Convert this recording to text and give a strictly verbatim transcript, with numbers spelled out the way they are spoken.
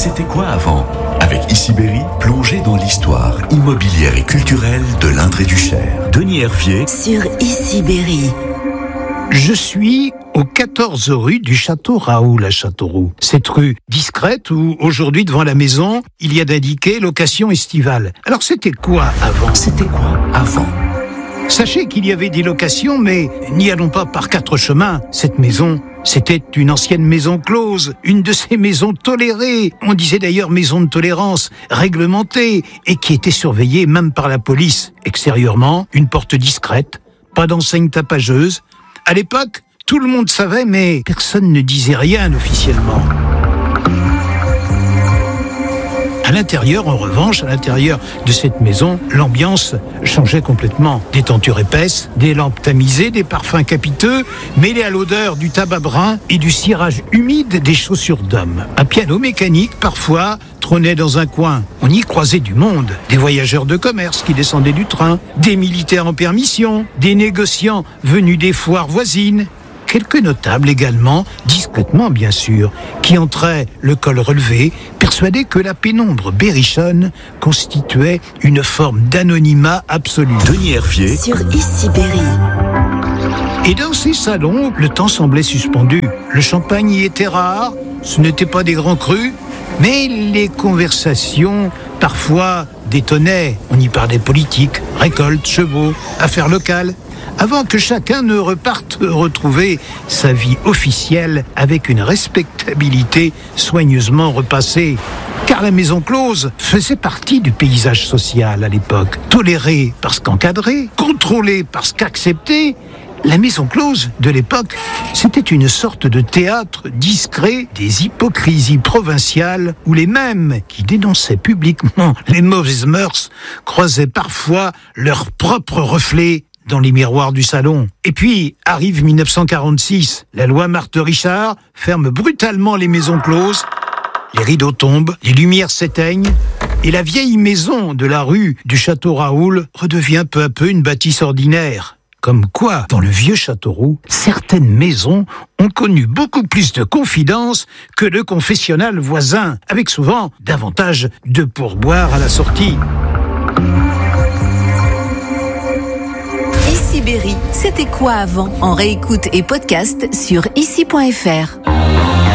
C'était quoi avant? Avec Issy-Berry, plongez dans l'histoire immobilière et culturelle de l'Indre et du Cher. Denis Hervier sur Issy-Berry. Je suis au quatorze rue du Château Raoul à Châteauroux. Cette rue discrète où, aujourd'hui, devant la maison, il y a d'indiqué location estivale. Alors, c'était quoi avant? C'était quoi avant? Sachez qu'il y avait des locations, mais n'y allons pas par quatre chemins. Cette maison, c'était une ancienne maison close, une de ces maisons tolérées. On disait d'ailleurs maison de tolérance, réglementée, et qui était surveillée même par la police. Extérieurement, une porte discrète, pas d'enseigne tapageuse. À l'époque, tout le monde savait, mais personne ne disait rien officiellement. À l'intérieur, en revanche, à l'intérieur de cette maison, l'ambiance changeait complètement. Des tentures épaisses, des lampes tamisées, des parfums capiteux, mêlés à l'odeur du tabac brun et du cirage humide des chaussures d'homme. Un piano mécanique, parfois, trônait dans un coin. On y croisait du monde. Des voyageurs de commerce qui descendaient du train, des militaires en permission, des négociants venus des foires voisines. Quelques notables également, discrètement bien sûr, qui entraient le col relevé, persuadés que la pénombre berrichonne constituait une forme d'anonymat absolu. Denis Hervier sur Issy-Berry. Et dans ces salons, le temps semblait suspendu. Le champagne y était rare, ce n'étaient pas des grands crus, mais les conversations, parfois, détonnaient. On y parlait politique, récolte, chevaux, affaires locales, avant que chacun ne reparte retrouver sa vie officielle avec une respectabilité soigneusement repassée. Car la maison close faisait partie du paysage social à l'époque. Tolérée parce qu'encadrée, contrôlée parce qu'acceptée, la maison close de l'époque, c'était une sorte de théâtre discret des hypocrisies provinciales où les mêmes qui dénonçaient publiquement les mauvaises mœurs croisaient parfois leur propre reflet dans les miroirs du salon. Et puis, arrive dix-neuf cent quarante-six. La loi Marthe-Richard ferme brutalement les maisons closes. Les rideaux tombent, les lumières s'éteignent, et la vieille maison de la rue du Château Raoul redevient peu à peu une bâtisse ordinaire. Comme quoi, dans le vieux Châteauroux, certaines maisons ont connu beaucoup plus de confidence que le confessionnal voisin, avec souvent davantage de pourboire à la sortie. Issy-Berry, c'était quoi avant? En réécoute et podcast sur issy point f r.